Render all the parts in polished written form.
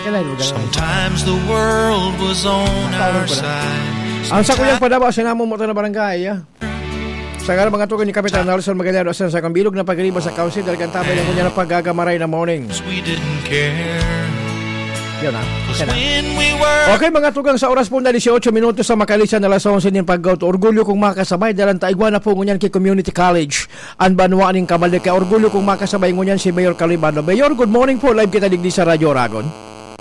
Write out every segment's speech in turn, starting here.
Sometimes the world was on our side. Ang sakuyang padaba sinamo mo na barangay. Sa nga mga tugon ni Kapitan Nelson Magallano sa kambilog na pagriba sa kausin dahil kantabay ng kunya na paggagamaray na morning. We didn't care. Yun na. Okay mga tugang sa oras po na 18 minutos sa makalisan na alas 11 ng pag-out. Orgulyo kong makasabay dalang taigwa na po ngunyan kay Community College. Ang banwaan ng Kabalik. Orgulyo kong makasabay ngunyan si Mayor Calibano. Mayor, good morning po. Live kita digdi sa Radyo Oragon.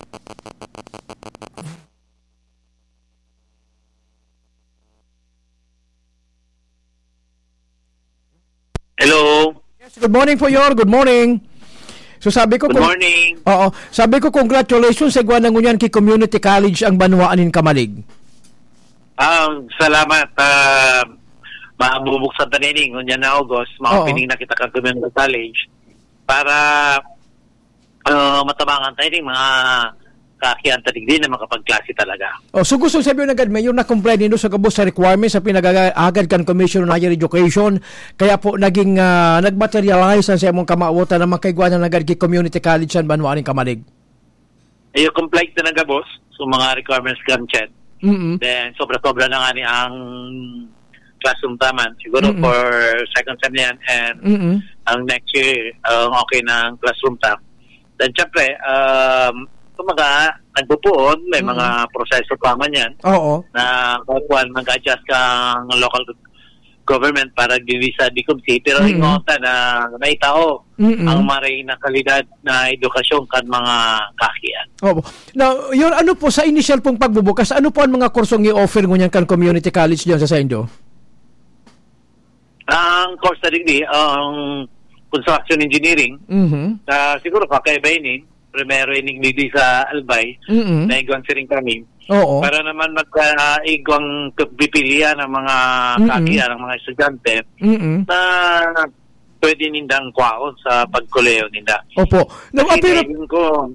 Hello. Yes, good morning po, Yor. Good morning. So sabi ko Good morning. Oo, sabi ko congratulations sa igwa ngunyan kay Community College ang banwaan ng Kamalig. Salamat. Mabubuksan tanining ngunyan na August, pining na kita kang Community College para matabangan tayo mga kakiyan tanig din na makapagklase talaga. So gusto sabihin agad may yung na-comply nito sa kabus sa requirements sa pinag-agad kan Commission on Higher Education kaya po naging nag-materialize sa imong kamautan na makaigwanan agad kay Community College ang banwaan ng Kamalig. Yung comply na nagabos so mga requirements kan chat. Then sobra-sobra na nga ni ang classroom taman siguro for second sem yan and ang next year okay na ang classroom tam. Then syempre kumaga, nagpupuon, may mga proseso pa man yan. Oo. Na kuwan mag-adjust kang local government para divisa di kumsi. Pero ingota na may tao ang maray na kalidad na edukasyon kan mga kakian. Oo. Now, yun, ano po sa initial pong pagbubukas, ano po ang mga kursong i-offer ngunyan kan Community College diyan sa Indo? Ang course na rin ang construction engineering. Siguro kakaibainin. Primero inigdidi sa Albay na igwang siring kami. Oo. Para naman igwang pipilian ng mga kakiyan, ng mga estudyante na pwede nindang kwaon sa pagkuleo ninda. Opo. Kasi ko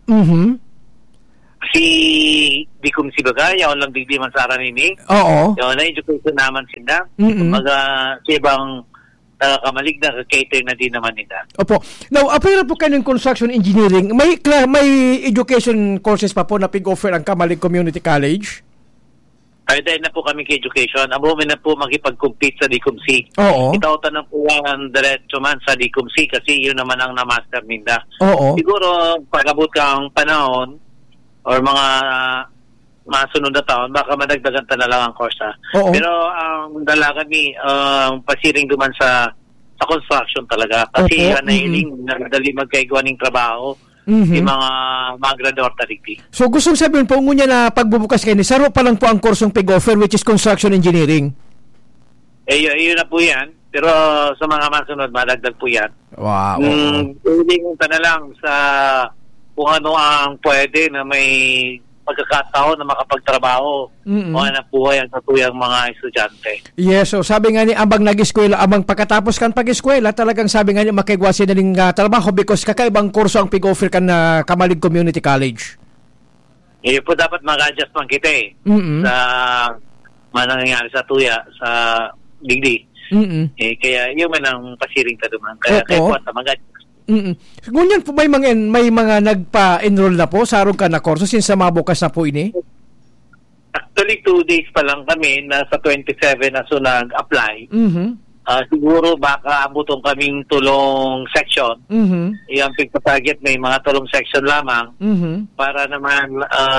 si Bikum si Bagay, yaon lang digdi man sa aranini. Oo. Yaon na education naman sinda. Si ibang Kamalig na cater na din naman nila. Opo. Now, apela po kayo ng construction engineering. May education courses pa po na pig-offer ang Kamalig Community College? Ay, dahil na po kami education. Amumin na po makipag-compete sa DCOMC. Oo. Itautan na po ang diretso man sa DCOMC kasi yun naman ang na-master ninda. Oo. Siguro, pag-abot kang panahon or mga masunod na taon, baka madagdagan na lang ang kursa. Pero ang dalagan ni pasiring duman sa construction talaga. Kasi yan ay nagdali magkaigwa ng trabaho yung mga graduate tarigdi. So gusto sabihin po ngunya na pagbubukas kayo ni Saro pa lang po ang kursong pig-offer which is construction engineering? Yun na po yan. Pero sa mga masunod, madagdag po yan. Wow. Hindi na lang sa kung ano ang pwede na may pagkakataon na makapagtrabaho o hanap buhay ang katuyang mga estudyante. Yes, so sabi nga ni abang nag-eskwela, abang pagkatapos kan pag-eskwela, talagang sabi nga ni makigwasi na rin trabaho because kakaibang kurso ang pig-offer kan na Kamalig Community College. Po dapat mag-adjust man kita sa manangyari sa tuya, sa digdi. Kaya yun man ang pasiring ta duman. Kaya po at mag-adjust. Ngunyan po may mga nagpa-enroll na po sa arong ka na kurso since sa mabukas na po ini? Actually 2 days pa lang kami na sa 27 na so nag-apply. Siguro baka abuton kaming tulong section. Yung pagpatarget may mga tulong section lamang para naman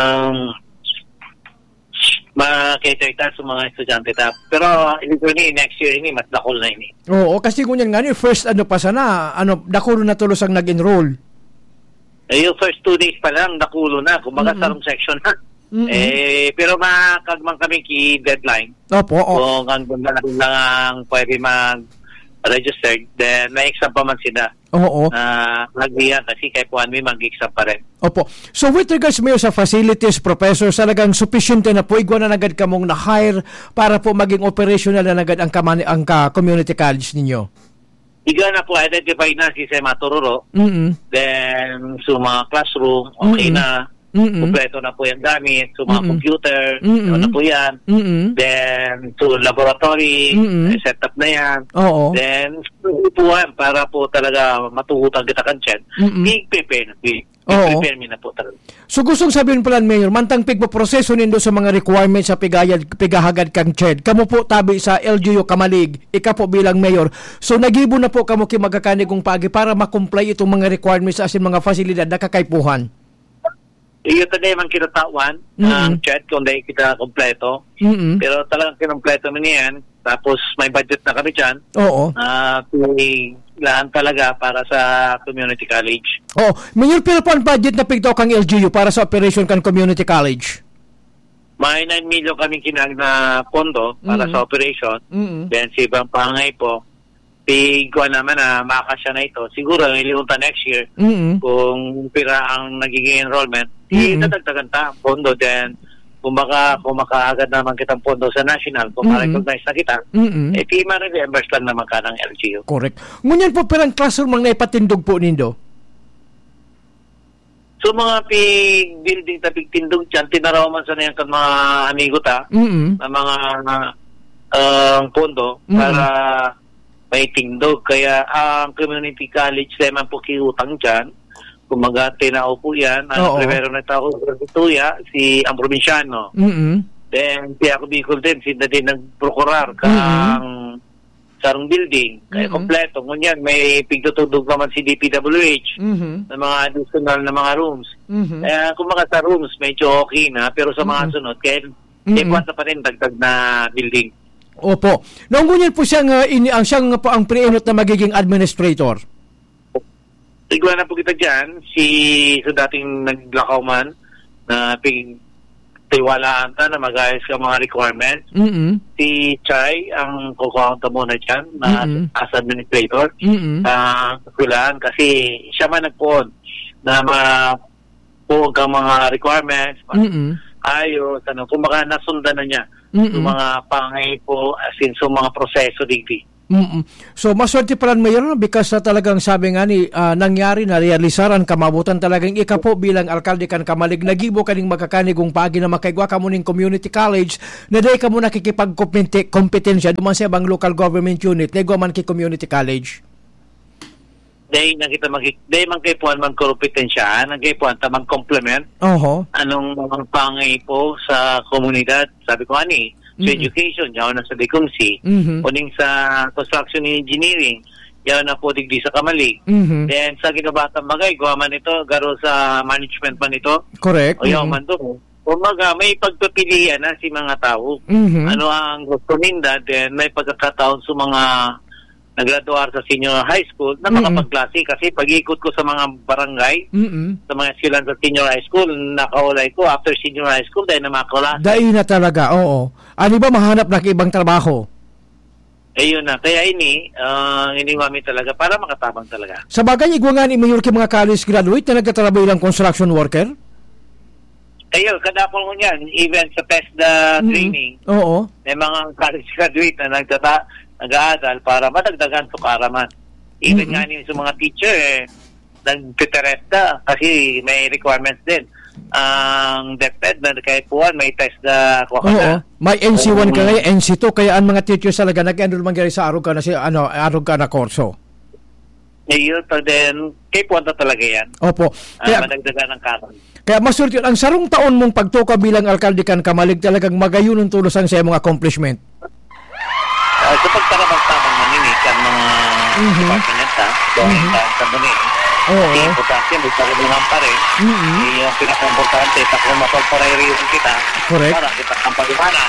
makita sa mga estudyante ta. Pero ini next year ini mas dakol na ini. Oo, kasi kunyan nga ni first pa sana, dakulo na tulos ang nag-enroll. Yung first 2 days pa lang dakulo na, kumbaga sa section na. Pero makagmang kami ki deadline. Opo. Kung hanggang lang ang pwede mag-register, then may exam pa man sila. Oo. Nagbiyan kasi kay Puan may mag-exam pa rin. Opo. So with regards mo sa facilities, professor, talagang sufficient na po igwa na nagad kamong na-hire para po maging operational na nagad ang community college ninyo? Iga na po identified na si Sema Tororo. Then sa mga classroom, okay na. Kompleto na po yung gamit, so mga computer, na po yan. Then, so laboratory, setup na yan. Then, upuan para po talaga matuhutan kita kan chan. I-prepare na po. I-prepare mi na po talaga. So gustong sabihin pala, Mayor, mantang pigpaproseso nindo sa mga requirements sa pigahagad kang CHED, kamo po tabi sa LGU Kamalig, ika po bilang Mayor. So nagibo na po kamo kimagakanig kung pagi para makomply itong mga requirements sa asin mga fasilidad na kakaipuhan. Iyo taday man kinatawan ang CHED kung dahil kita kompleto. Pero talagang kinompleto mo niyan. Tapos may budget na kami dyan. Oo. Lahan talaga para sa community college. Oh, Mayor, pero po ang budget na pigtaw kang LGU para sa operation kan community college? May 9 million kaming kinag na pondo para sa operation. Then si ibang pangay po, tigwa naman na makasya na ito. Siguro iliunta next year kung pira ang nagiging enrollment. Dadagdagan ta pondo. Then kung makaagad naman kitang pondo sa national, kung ma-recognize na kita, ma-reimburse lang naman ka ng LGU. Correct. Ngunyan po perang classroom ang naipatindog po nindo? So mga building na pigtindog dyan, tinarawaman sa niyan mga amigo ta, na mga pondo, para may tindog. Kaya ang community college naman po kiutang dyan. Kumaga, tinao po yan. Primero na tao sa Tuya, si ang probinsyano. Then, si ako Bicol din, sila din nagprokurar kang sarong building. Kaya kompleto. Ngunyan, may pigtutudog naman si DPWH na mga additional na mga rooms. Kaya kumaga sa rooms, medyo okay na. Pero sa mga sunod, kaya kwanta pa rin dagdag na building. Opo. Noong ngunyan po siyang ang pre-enot na magiging administrator. Igwa na po kita dyan, sa dating naglakaw man, na tiwalaan ta na mag-ayos ka mga requirements. Si Chay, ang kukuhanta muna dyan, as administrator, kulaan, kasi siya man nagpuon na mapuog ang mga requirements, ayos, kung baka nasundan na niya, yung mga pangay po, as in, so mga proseso digdi. So maswerte pala Mayor because talagang sabi nga ni nangyari na realisaran kamabutan talagang ika po bilang alkalde kan Kamalig nagibo kaning magkakanigong pagi na makaigwa ka mo ning community college na day ka mo nakikipagkompetensya duman sa ibang local government unit negwa man ki community college. Day nakita day man kay puan man kompetensya kay puan ta man complement. Anong mga pangay po sa komunidad sabi ko ani sa education, yaw na sa Decumsi, uning sa construction engineering, yaw na po digdi sa Kamalig. Then sa Ginabatang Bagay, gawa man ito, garo sa management man ito. Correct. O yaw man doon. Umaga, may pagpapilian na si mga tao. Ano ang gusto ninda, then may pagkakataon sa mga naggraduar sa senior high school na makapagklase kasi pag-ikot ko sa mga barangay, sa mga eskwelahan sa senior high school, nakaulay ko after senior high school dahil na makaklase. Dahil na talaga, oo. Ano ba mahanap na ibang trabaho? Ayun na. Kaya iniwami talaga para makatabang talaga. Sa bagay, igwa nga ni Mayor ki mga college graduate na nagtatrabaho ilang construction worker? Ayun, kadapol ko niyan, even sa PESDA training, may mga college graduate na nag-aaral para madagdagan sa karaman. Even nga niyo sa mga teacher, nagtitiresta kasi may requirements din. Ang DepEd na kahit puwan, may test na kuha na. May NC1 ka ngayon, NC2, kaya ang mga teachers talaga nag-enroll man sa arog ka na korso. Ayun, then, kay puwan na talaga yan. Opo. Madagdagan ng karan. Kaya masurti ang sarong taon mong pagtuka bilang alkalde kan Kamalig talagang magayon ng tulusan sa imong accomplishment. Sa pagtarabang-tabang maninig ang mga department sa Bunit. Importante, may tarabungan pa rin. Yung pinaka-importante, kung mapagparayariyon kita, para kita ang pag-iwanan.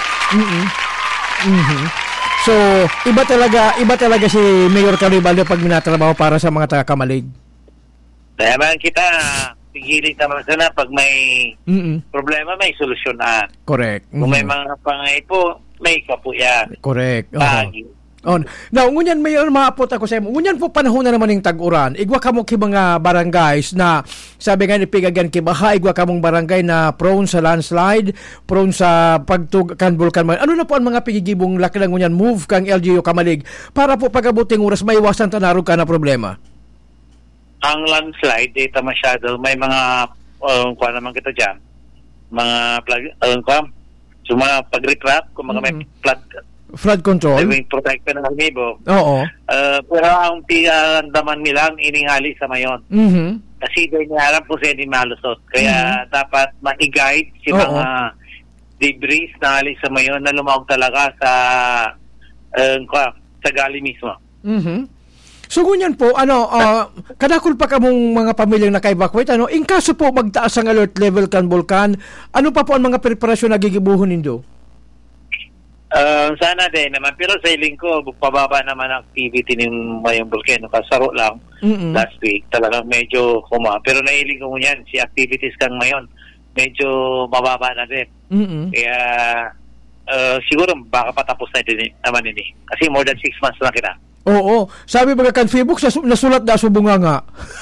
So, iba talaga si Mayor Caribaldo pag minatrabaho para sa mga taga-Kamalig. Kaya man kita, pigiling naman sana pag may problema, may solusyonan. Correct. Kung may mga pangay po, may kapuya. Correct. Now, ngunyan Mayor, maapot ako sa imo. Ngunyan po panahon na naman ng tag-uran. Igwa ka mo ki mga barangays na sabi nga ni Pigagan Kibaha, igwa ka mong barangay na prone sa landslide, prone sa pagtugan vulkan. Ano na po ang mga pigigibong laki lang ngunyan move kang LGU Kamalig para po pagabuting oras may iwasan tanarog ka na problema? Ang landslide, data masyado, may mga kuha naman kita dyan. Mga so mga pag-recrap, kung mga may flood control. May protector ng Almibo. Oo. Pero ang pinandaman nilang iningali sa mayon. Kasi doon niya po siya di malusot. Kaya dapat ma-guide si mga debris na alis sa mayon na lumawag talaga sa gali mismo. So ngunyan po, kadakol pa kamong mga pamilyang naka-evacuate, in kaso po magtaas ang alert level kan bulkan, ano pa po ang mga preparasyon na gigibuhon nindo? Sana din naman, pero sa iling ko, pababa naman ang activity ng mayong volcano. Kasaro lang last week, talagang medyo pero nailing ko ngunyan, si activities kang ngayon, medyo mababa na din. Kaya siguro baka patapos na din naman ini. Kasi more than 6 months na kita. Oo. Sabi mga kan-Facebook, nasulat na subunga nga.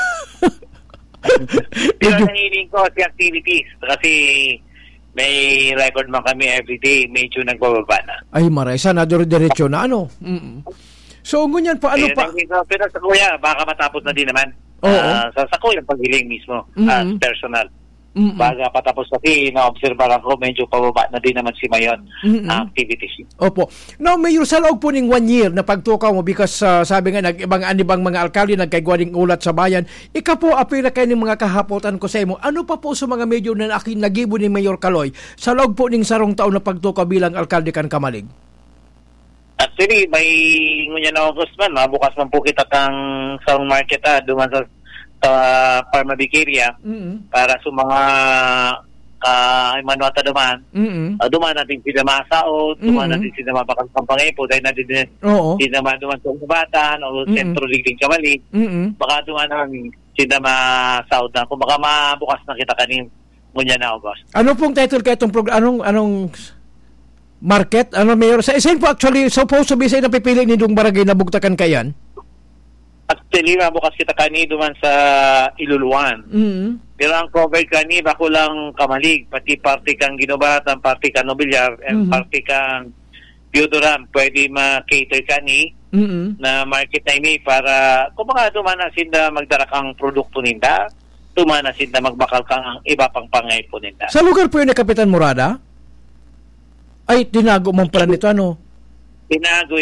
Pero nailing ko si activities kasi may record man kami everyday, medyo nagbababa na. Ay, maray. Sana diretso na, So, ngunyan po, pa? Pero sa kuya, baka matapos na din naman. Sa kuya, paghiling mismo, personal. Baga patapos kasi na-observe ko medyo pababa na din naman si Mayon activities. Opo. Now, Mayor, sa loob po ng 1 year na pagtukaw mo because sabi nga nag-ibang mga alkalde nagkaigwaning ulat sa bayan, ika po apila kayo ng mga kahapotan ko sa imo. Ano pa po sa mga medyo na nagibo ni Mayor Kaloy sa loob po ng sarong taon na pagtukaw bilang alkalde kan Kamalig? Actually, may ngunyan na August man, mabukas man po kita kang sarong market duman sa Parmabic area para sa mga manuata duman. Duman natin sila masao, duman natin sila mapakal pangpangipo, dahil natin sila duman sa Ubatan o Sentro Ligling Kamalig. Baka duman namin sila masao na. Kung baka mabukas na kita kanin ngunyan na August. Ano pong title kaya itong program? Anong market? Mayor? Sa po actually, supposed to be sa napipili nitong barangay na bugtakan kayan? Actually, mabukas kita kani duman sa Iluluan. Pero ang covered kani, bako lang Kamalig. Pati party kang Ginobatan, party kang Nobiliar, and party kang Biodoram. Pwede ma-cater kani na market na ini para kung mga duman na sinda magdara kang produkto ninda, duman na sinda magbakal kang iba pang pangay po ninda. Sa lugar po yun ni Kapitan Morada? Ay, tinago man pala nito, Tinago